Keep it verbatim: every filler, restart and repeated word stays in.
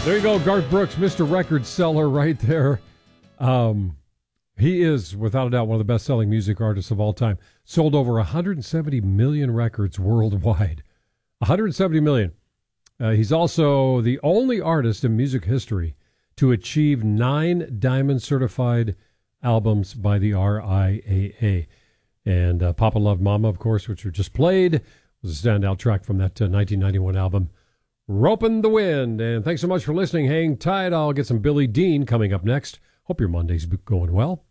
There you go, Garth Brooks, Mister Record Seller right there. Um, he is, without a doubt, one of the best-selling music artists of all time. Sold over one hundred seventy million records worldwide. one hundred seventy million. Uh, he's also the only artist in music history to achieve nine Diamond-certified albums by the R I A A. And uh, Papa Loved Mama, of course, which we just played, was a standout track from that uh, nineteen ninety-one album, Ropin' the Wind. And thanks so much for listening. Hang tight. I'll get some Billy Dean coming up next. Hope your Monday's going well.